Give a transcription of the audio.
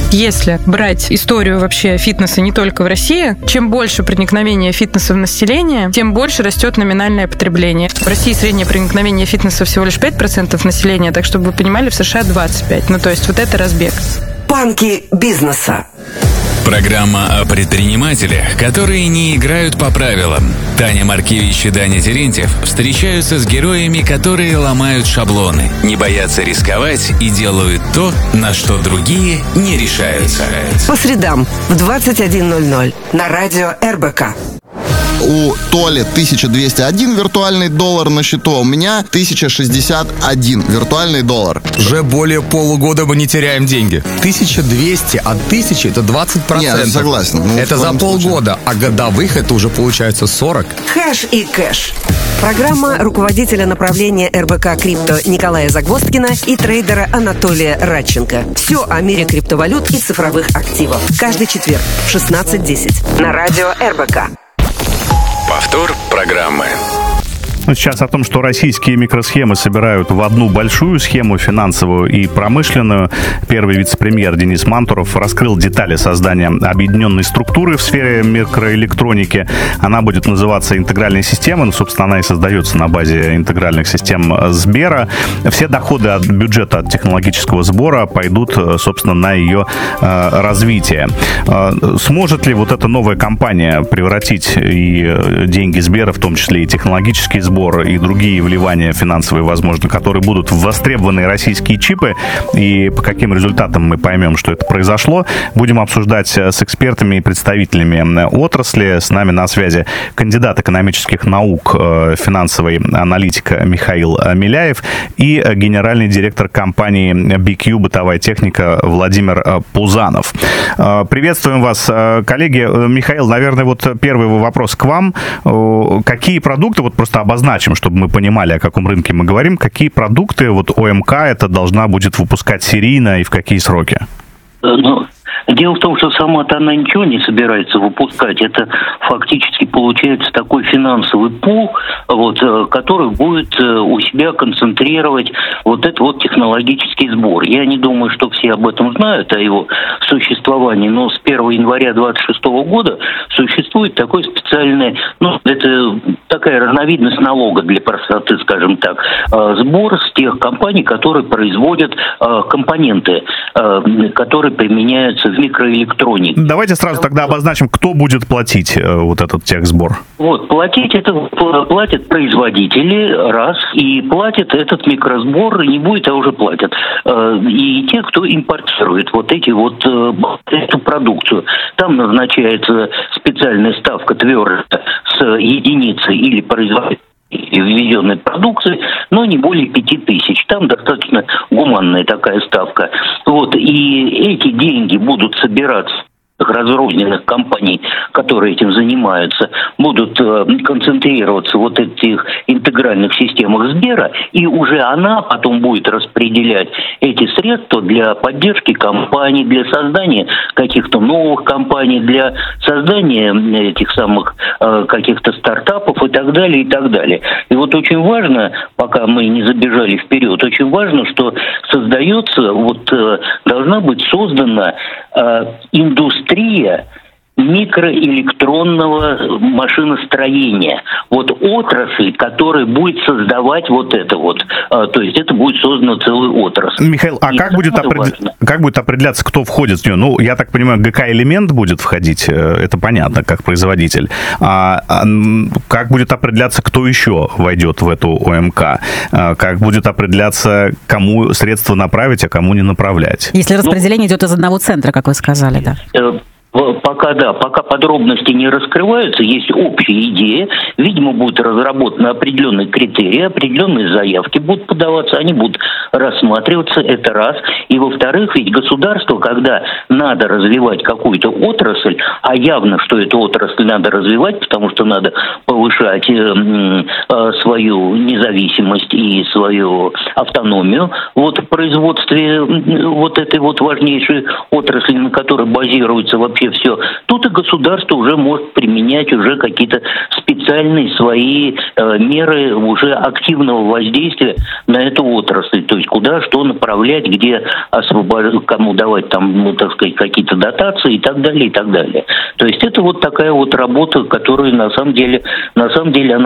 Если брать историю вообще фитнеса не только в России, чем больше проникновения фитнеса в население, тем больше растет номинальное потребление. В России среднее проникновение фитнеса всего лишь 5% населения, так чтобы вы понимали, в США 25%. Ну, то есть вот это разбег. Панки бизнеса. Программа о предпринимателях, которые не играют по правилам. Таня Маркевич и Даня Терентьев встречаются с героями, которые ломают шаблоны, не боятся рисковать и делают то, на что другие не решаются. По средам в 21:00 на радио РБК. У Толи 1201 виртуальный доллар на счету, а у меня 1061 виртуальный доллар. Уже более полугода мы не теряем деньги. 1200 от 1000 это 20%. Нет, согласен. Это за полгода, а годовых это уже получается 40. Хэш и кэш. Программа руководителя направления РБК Крипто Николая Загвоздкина и трейдера Анатолия Радченко. Все о мире криптовалют и цифровых активов. Каждый четверг в 16:10 на радио РБК. Повтор программы. Сейчас о том, что российские микросхемы собирают в одну большую схему, финансовую и промышленную. Первый вице-премьер Денис Мантуров раскрыл детали создания объединенной структуры в сфере микроэлектроники. Она будет называться интегральной системой. Ну, собственно, она и создается на базе интегральных систем Сбера. Все доходы от бюджета от технологического сбора пойдут, собственно, на ее развитие. Сможет ли вот эта новая компания превратить и деньги Сбера, в том числе и технологический сбор, и другие вливания финансовые, возможно, которые будут в востребованные российские чипы, и по каким результатам мы поймем, что это произошло, будем обсуждать с экспертами и представителями отрасли. С нами на связи кандидат экономических наук, финансовый аналитик Михаил Миляев и генеральный директор компании BQ «Бытовая техника» Владимир Пузанов. Приветствуем вас, коллеги. Михаил, наверное, вот первый вопрос к вам. Какие продукты, вот просто обозначим, чтобы мы понимали, о каком рынке мы говорим, какие продукты вот ОМК это должна будет выпускать серийно и в какие сроки? Дело в том, что сама-то она ничего не собирается выпускать. Это фактически получается такой финансовый пул, который будет у себя концентрировать вот этот вот технологический сбор. Я не думаю, что все об этом знают, о его существовании, но с 1 января 2026 года существует такой специальный, это такая разновидность налога для простоты, скажем так, сбор с тех компаний, которые производят компоненты, которые применяются в микроэлектронике. Давайте сразу тогда обозначим, кто будет платить вот этот техсбор. Платить это платят производители, раз, и платит этот микросбор, не будет, а уже платят. И те, кто импортирует эту продукцию. Там назначается специальная ставка твердая с единицей или производителя введенной продукции, но не более 5000. Там достаточно гуманная такая ставка. И эти деньги будут собираться разрозненных компаний, которые этим занимаются, будут концентрироваться в этих интегральных системах Сбера, и уже она потом будет распределять эти средства для поддержки компаний, для создания каких-то новых компаний, для создания этих самых каких-то стартапов и так далее, и так далее. И очень важно, пока мы не забежали вперед, очень важно, что создается, должна быть создана индустрия микроэлектронного машиностроения. Отрасль, которая будет создавать то есть это будет создана целая отрасль. Михаил, а как будет определяться, кто входит в нее? Я так понимаю, ГК-элемент будет входить, это понятно, как производитель. А как будет определяться, кто еще войдет в эту ОМК? Как будет определяться, кому средства направить, а кому не направлять? Если распределение идет из одного центра, как вы сказали, да. Пока подробности не раскрываются, есть общая идея. Видимо, будут разработаны определенные критерии, определенные заявки будут подаваться, они будут рассматриваться, это раз. И во-вторых, ведь государство, когда надо развивать какую-то отрасль, а явно, что эту отрасль надо развивать, потому что надо повышать свою независимость и свою автономию в производстве этой важнейшей отрасли, на которой базируется вообще все. Тут и государство уже может применять уже какие-то специальные специальные свои меры уже активного воздействия на эту отрасль. То есть куда что направлять, где кому давать там, так сказать, какие-то дотации и так далее, и так далее. То есть это вот такая вот работа, которая на самом деле она